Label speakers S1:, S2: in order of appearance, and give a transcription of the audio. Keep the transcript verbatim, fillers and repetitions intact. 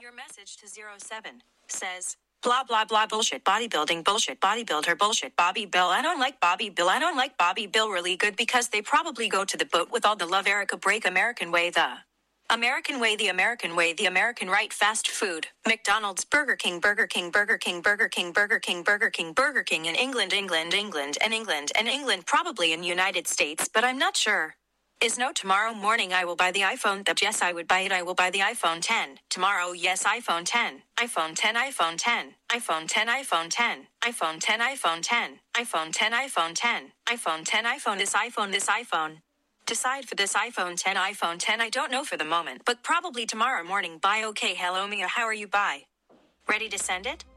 S1: Your message to zero seven says, blah, blah, blah, bullshit, bodybuilding, bullshit, bodybuilder, bullshit, Bobby Bill. I don't like Bobby Bill. I don't like Bobby Bill really good because they probably go to the boat with all the love Erica break American way, the American way, the American way, the American right, fast food, McDonald's, Burger King, Burger King, Burger King, Burger King, Burger King, Burger King, Burger King in England, England, England, and England, and England, probably in United States, but I'm not sure. Is no tomorrow morning I will buy the iPhone. The yes, I would buy it. I will buy the iPhone ten. Tomorrow, yes, iPhone ten. iPhone ten, iPhone ten. iPhone ten, iPhone ten. iPhone ten, iPhone ten. iPhone ten, iPhone ten. iPhone ten, iPhone this iPhone, this iPhone. Decide for this iPhone ten, iPhone ten. I don't know for the moment, but probably tomorrow morning. Bye. Okay, hello Mia, how are you? Bye. Ready to send it?